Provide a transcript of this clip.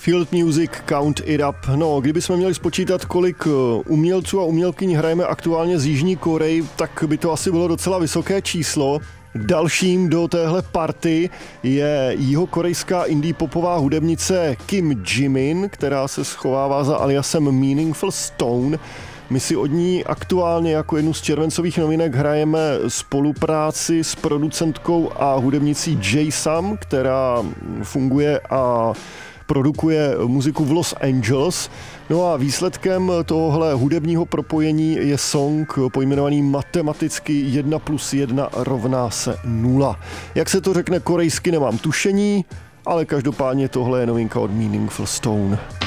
Field Music, Count It Up. No, kdybychom měli spočítat, kolik umělců a umělkyň hrajeme aktuálně z Jižní Koreji, tak by to asi bylo docela vysoké číslo. Dalším do téhle party je jihokorejská indie popová hudebnice Kim Jimin, která se schovává za aliasem Meaningful Stone. My si od ní aktuálně jako jednu z červencových novinek hrajeme spolupráci s producentkou a hudebnicí J-Sam, která funguje a produkuje muziku v Los Angeles. No a výsledkem tohohle hudebního propojení je song pojmenovaný matematicky 1 + 1 = 0. Jak se to řekne korejsky, nemám tušení, ale každopádně tohle je novinka od Meaningful Stone.